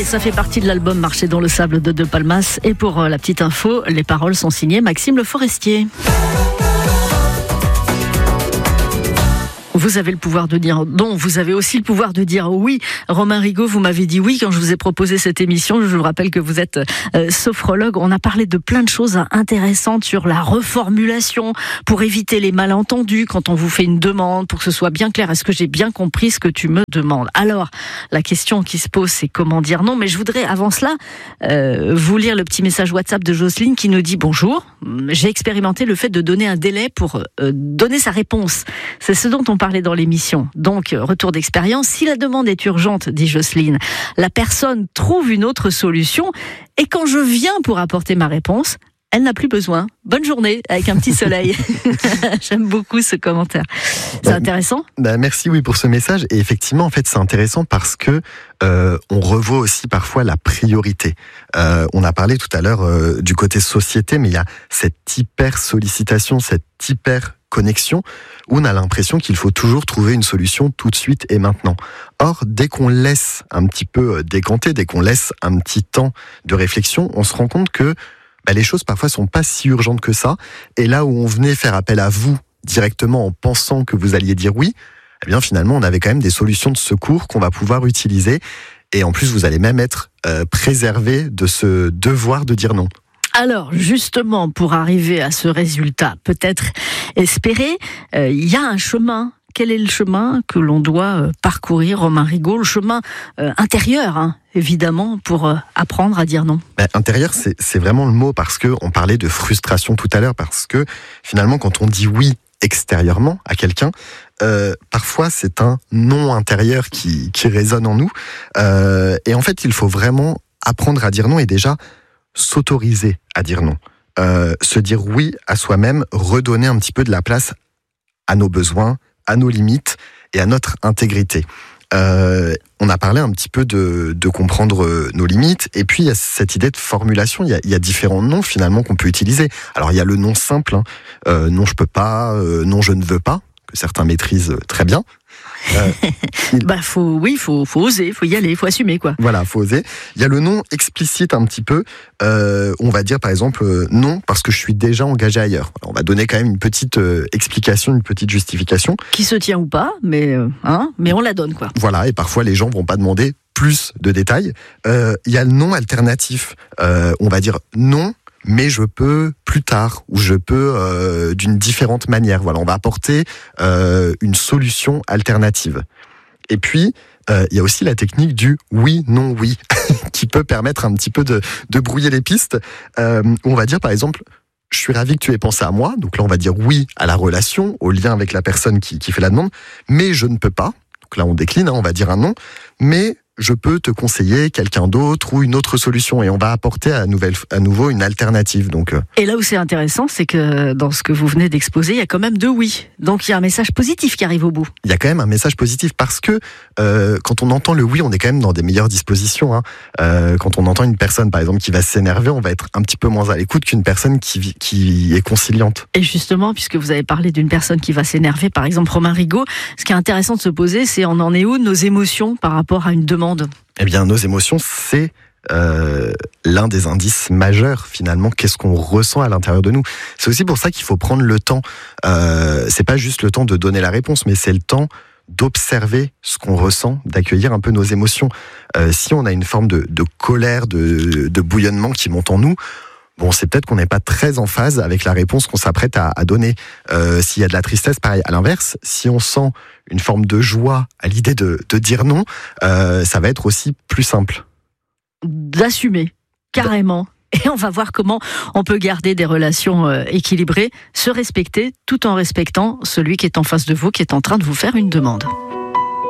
Ça fait partie de l'album Marcher dans le sable de Palmas. Et pour la petite info, les paroles sont signées Maxime Le Forestier. Vous avez le pouvoir de dire non, vous avez aussi le pouvoir de dire oui. Romain Rigaud, vous m'avez dit oui quand je vous ai proposé cette émission. Je vous rappelle que vous êtes sophrologue. On a parlé de plein de choses intéressantes sur la reformulation pour éviter les malentendus quand on vous fait une demande, pour que ce soit bien clair. Est-ce que j'ai bien compris ce que tu me demandes? Alors, la question qui se pose, c'est comment dire non. Mais je voudrais, avant cela, vous lire le petit message WhatsApp de Jocelyne qui nous dit « Bonjour, j'ai expérimenté le fait de donner un délai pour donner sa réponse. C'est ce dont on parlait dans l'émission. Donc, retour d'expérience. Si la demande est urgente, dit Jocelyne, la personne trouve une autre solution et quand je viens pour apporter ma réponse, elle n'a plus besoin. Bonne journée, avec un petit soleil. » J'aime beaucoup ce commentaire. C'est intéressant. Merci pour ce message. Et effectivement, en fait, c'est intéressant parce que on revoit aussi parfois la priorité. On a parlé tout à l'heure du côté société, mais il y a cette hyper sollicitation, cette hyper connexion où on a l'impression qu'il faut toujours trouver une solution tout de suite et maintenant. Or, dès qu'on laisse un petit peu décanter, dès qu'on laisse un petit temps de réflexion, on se rend compte que les choses parfois sont pas si urgentes que ça. Et là où on venait faire appel à vous directement en pensant que vous alliez dire oui, eh bien finalement on avait quand même des solutions de secours qu'on va pouvoir utiliser. Et en plus vous allez même être préservé de ce devoir de dire non. Alors, justement, pour arriver à ce résultat, peut-être espéré, il y a un chemin. Quel est le chemin que l'on doit parcourir, Romain Rigaud? Le chemin intérieur, évidemment, pour apprendre à dire non. Intérieur, c'est vraiment le mot, parce que on parlait de frustration tout à l'heure, parce que finalement, quand on dit oui extérieurement à quelqu'un, parfois c'est un non intérieur qui résonne en nous. Et en fait, il faut vraiment apprendre à dire non et déjà s'autoriser à dire non. Se dire oui à soi-même, redonner un petit peu de la place à nos besoins, à nos limites et à notre intégrité. On a parlé un petit peu de comprendre nos limites, et puis il y a cette idée de formulation. Il y a différents noms finalement qu'on peut utiliser. Alors il y a le non simple, non je peux pas, non je ne veux pas, que certains maîtrisent très bien. Faut oser, faut y aller, faut assumer quoi. Voilà, faut oser. Il y a le non explicite un petit peu. On va dire par exemple non parce que je suis déjà engagé ailleurs. Alors, on va donner quand même une petite explication, une petite justification. Qui se tient ou pas, mais on la donne quoi. Voilà, et parfois les gens vont pas demander plus de détails. Il y a le non alternatif. On va dire non, mais je peux plus tard, ou je peux d'une différente manière. Voilà, on va apporter une solution alternative. Et puis, il y a aussi la technique du oui, non, oui, qui peut permettre un petit peu de brouiller les pistes. On va dire par exemple, je suis ravi que tu aies pensé à moi. Donc là, on va dire oui à la relation, au lien avec la personne qui fait la demande, mais je ne peux pas. Donc là, on décline, on va dire un non, mais je peux te conseiller quelqu'un d'autre ou une autre solution, et on va apporter à nouveau une alternative. Donc, Et là où c'est intéressant, c'est que dans ce que vous venez d'exposer, il y a quand même deux oui. Donc il y a un message positif qui arrive au bout. Il y a quand même un message positif parce que quand on entend le oui, on est quand même dans des meilleures dispositions. Quand on entend une personne, par exemple, qui va s'énerver, on va être un petit peu moins à l'écoute qu'une personne qui est conciliante. Et justement, puisque vous avez parlé d'une personne qui va s'énerver, par exemple Romain Rigaud, ce qui est intéressant de se poser, c'est on en est où de nos émotions par rapport à une demande? Eh bien, nos émotions, c'est l'un des indices majeurs, finalement. Qu'est-ce qu'on ressent à l'intérieur de nous? C'est aussi pour ça qu'il faut prendre le temps. C'est pas juste le temps de donner la réponse, mais c'est le temps d'observer ce qu'on ressent, d'accueillir un peu nos émotions. Si on a une forme de colère, de bouillonnement qui monte en nous, bon, c'est peut-être qu'on n'est pas très en phase avec la réponse qu'on s'apprête à donner. S'il y a de la tristesse, pareil. À l'inverse, si on sent une forme de joie à l'idée de dire non, ça va être aussi plus simple. D'assumer, carrément. Et on va voir comment on peut garder des relations équilibrées, se respecter tout en respectant celui qui est en face de vous, qui est en train de vous faire une demande.